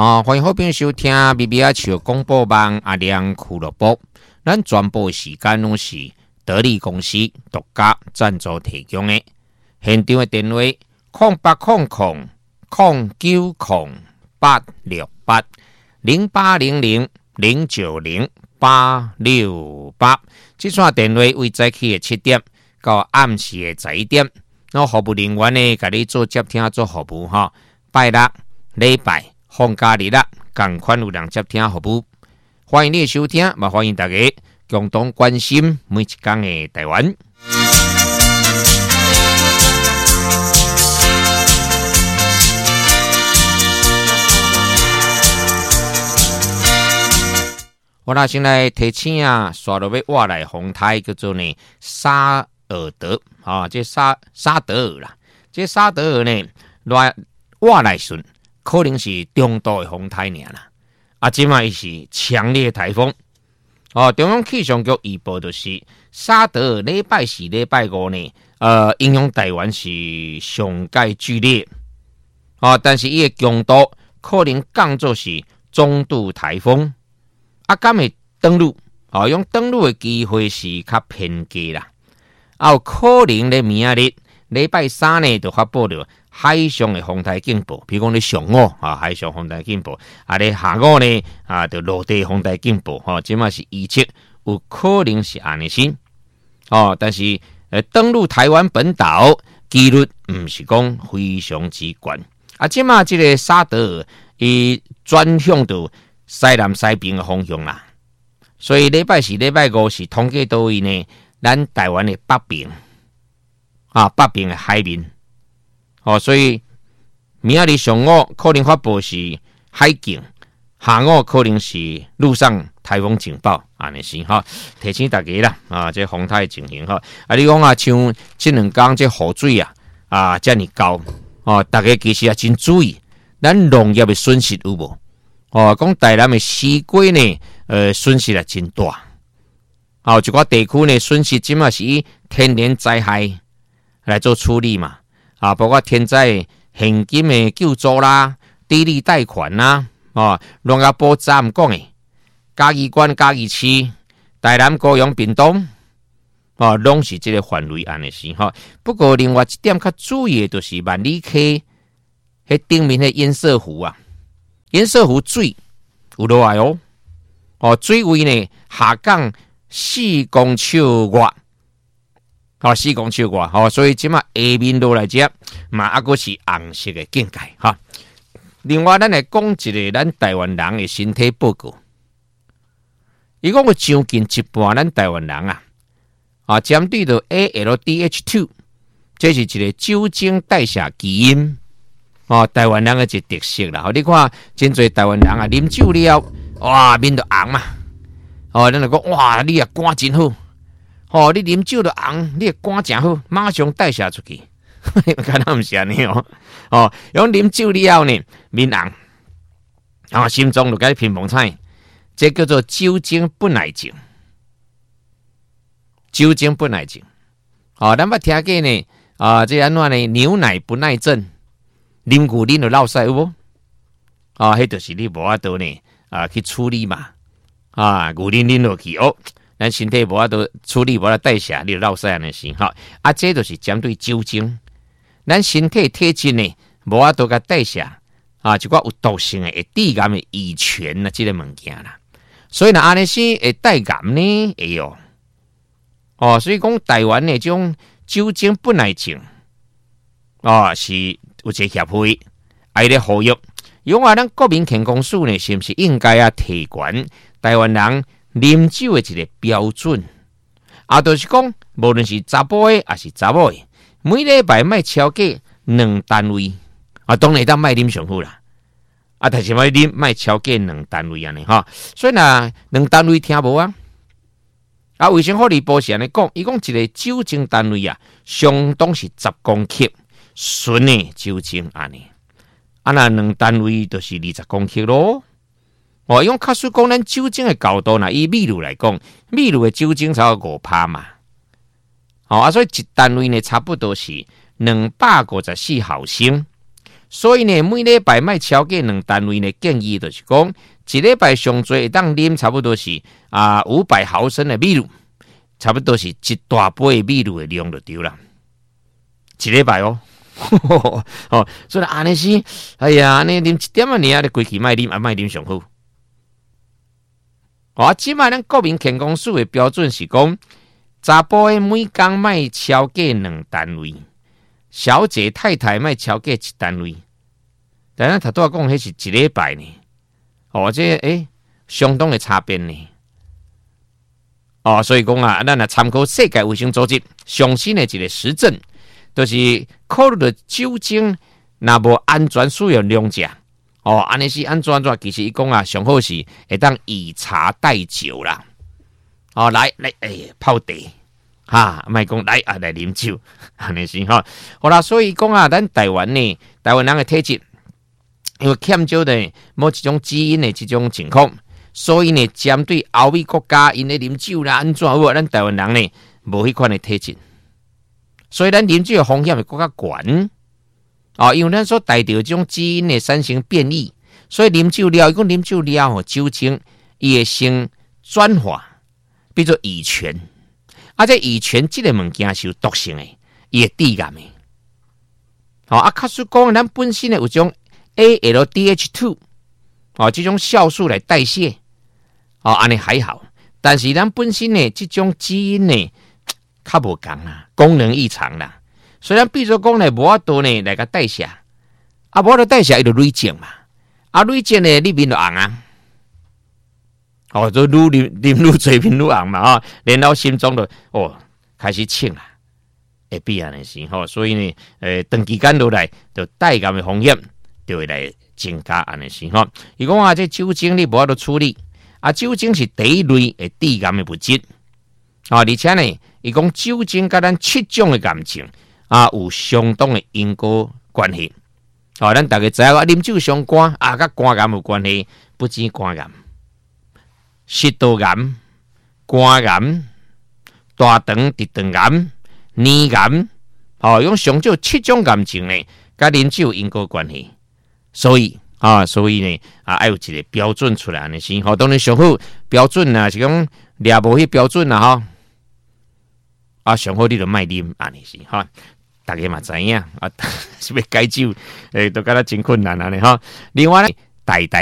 欢迎好朋友收听 BBH 广播网阿亮俱乐部。咱全部时间拢是得力公司独家赞助提供的。现场的电话0800-890-868，0800-090-868。这串电话为早起的7点到暗时的11点，然后服务人员呢，甲你做接听做服务哈。拜六、礼拜、放假日啦，同款有人接听服务。欢迎你的收听，也欢迎大家共同关心每一天的台湾。我那先来提醒啊，刷到要挖来红台叫做呢沙尔德啊，这沙德尔啦，这沙德尔呢来挖来顺，可能是中度的风台尔啦。啊，即卖是强烈台风哦。中央气象局预报就是沙德尔礼拜4、礼拜5呢，影响台湾是上界剧烈哦，但是伊的强度可能降作是中度台风。啊，敢会登陆哦，用登陆的机会是较偏低啦。啊，有可能咧明仔日礼拜3呢，就发布了海上的风台警报，比如讲咧上午啊，海上风台警报，啊咧下午呢啊，就陆地风台警报，吼，即嘛是预测有可能是安尼先，哦，但是登陆台湾本岛几率唔是讲非常之高，啊，即嘛这个沙德尔伊转向到西南西边的方向啦，所以礼拜4、礼拜5是统计到位呢，咱台湾的北边啊，北边的海面。哦，所以明仔日上午可能发布是海警，下午可能是陆上台风警报，安尼是哈，提醒大家啦啊，这风台的情形哈。啊，你讲啊，像这2天这雨水啊这么高哦，大家其实也真注意，咱农业的损失有无？哦，讲台南的西瓜呢，损失也真大。哦，一寡地区呢损失，即嘛是以天然灾害来做处理嘛。啊，包括天灾现金的救助啦、地利贷款啦，农业部站讲的，嘉义县、嘉义市、台南、高雄、屏东，拢是这个范围安尼是哈。不过另外一点较注意的就是万里溪迄顶面的堰塞湖啊，堰塞湖水有落来哦，水位呢下降4公尺外。4公尺外，所以即马下面落来只嘛，还阁是红色的境界哈。另外，咱来讲一个咱台湾人的身体报告。伊讲有将近一半咱台湾人针对到 ALDH2， 这是一个酒精代谢基因台湾人的一个特色啦。你看，真侪台湾人啉酒了，哇，面都红嘛。咱就讲哇，你肝真好。你啉酒就红，你肝真好，马上代谢出去。敢若毋是安尼哦。用啉酒了后呢，面红，心脏就该乒乓菜，这叫做酒精不耐症。酒精不耐症。咱捌听过呢，这安怎呢？牛奶不耐症，啉牛奶就落屎有无？迄就是你无法度呢，去处理嘛。牛奶啉落去哦。咱身体无法度处理，无法度代谢，你落屎安尼是哈。这就是针对酒精，咱身体体质呢无法度甲代谢一寡有毒性的会致癌的乙醛这个物件啦。所以呢，安尼是会带癌呢会哦。所以讲台湾的这种酒精不耐症是有一个协会伊咧呼吁，因为咱国民健康署呢，是不是应该提悬台湾人啉酒的一个标准就是讲，无论是查甫的还是查某的，每礼拜莫超过2单位当然当莫啉上好啦，但是莫啉莫超过2单位安尼哈。所以呢，2单位听无卫生福利部是安尼讲，伊讲一个酒精单位相当是10公克纯的酒精安尼，那2单位就是20公克咯。用卡数讲咱酒精的高度以秘鲁来讲，秘鲁的酒精超过5%嘛。所以一单位呢差不多是254毫升， 所以呢，每礼拜卖超过2单位呢，建议就是讲，一礼拜上最会当啉差不多是500毫升的米露，差不多是一大杯的米露的量就对了。一礼拜哦，哦，所以安尼是，哎呀，安尼啉1点啊，你啊，规气卖啉，卖啉上好。即摆咱国民健康署的标准是讲，查甫的每工卖超过2单位。小姐太太卖超过1单位，但咱头拄讲迄是一礼拜呢，这相当的差别呢，所以讲啊，咱参考世界卫生组织上新的一个实证，就是考虑到酒精若无安全使用量者，安尼是安怎？其实伊讲啊，上好是会当以茶代酒啦，来泡茶。莫讲来啉酒，安尼是吼。好啦，所以讲啊，咱台湾人的体质，因为欠少的某一种基因的这种情况，所以呢，针对欧美国家因咧啉酒啦，安怎好？咱台湾人呢，无迄款的体质，所以咱啉酒的风险会更加悬。因为咱所带着这种基因的产生变异，所以啉酒了，伊讲啉酒了酒精伊会先转化，比如说乙醛。这乙醛这个物件是有毒性的，伊会致癌的。卡叔讲，咱本身的有种 ALDH2，这种酵素来代谢，安尼还好。但是咱本身的这种基因呢，较无共啦，功能异常啦。虽然比如讲呢，无法度呢来个代谢，无法度代谢，伊就累症嘛。累症呢，你面就红啊。就愈嘴面愈红嘛，然后心中就开始清啦，会必然的是所以呢，长期间落来，就带癌的风险就会来增加安尼是伊讲这酒精你无法度处理，酒精是第一类会致癌的物质，而且呢，伊讲酒精甲咱7种的癌症有相当的因果关系。咱大家知影啉酒伤肝甲肝癌有关系，不止肝癌。食道癌、肝癌、大肠直肠癌、黏癌，用上少7种癌症呢，甲啉酒因果关系。所以呢，要有一个标准出来呢，是当然上好标准啊，是讲掠无迄标准啦，上好你就卖啉安尼是大家嘛知影是要改酒，都觉得真困难安尼另外呢，